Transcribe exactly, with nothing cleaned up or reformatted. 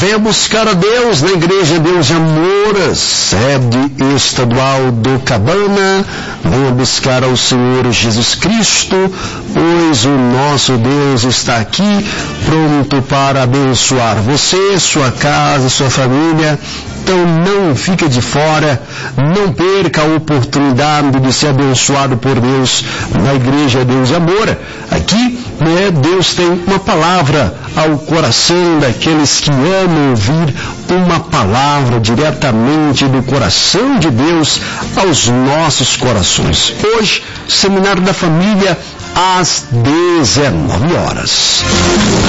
Venha buscar a Deus na Igreja Deus de Amor, sede estadual do Cabana. Venha buscar ao Senhor Jesus Cristo, pois o nosso Deus está aqui pronto para abençoar você, sua casa, sua família. Então não fique de fora, não perca a oportunidade de ser abençoado por Deus na Igreja Deus de Amor. Aqui, né, Deus tem uma palavra ao coração daqueles que amam ouvir uma palavra diretamente do coração de Deus aos nossos corações. Hoje, Seminário da Família, às dezenove horas.